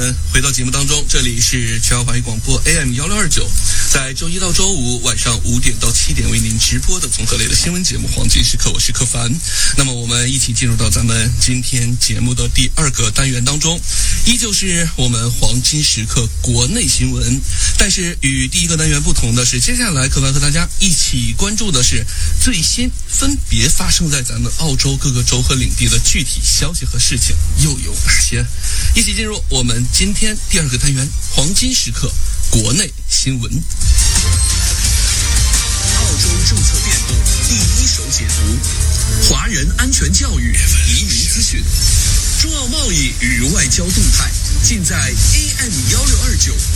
们回到节目当中，这里是全华语广播 AM1629，在周一到周五晚上5点到7点为您直播的综合类的新闻节目《黄金时刻》，我是柯凡。那么我们一起进入到咱们今天节目的第2个单元当中，依旧是我们黄金时刻国内新闻。但是与第1个单元不同的是，接下来柯凡和大家一起关注的是最新分别发生在咱们澳洲各个州和领地的具体消息和事情又有哪些。一起进入我们今天第2个单元黄金时刻国内新闻。 澳洲政策变动第一手解读，华人安全教育、移民资讯，中澳贸易与外交动态，尽在AM1629。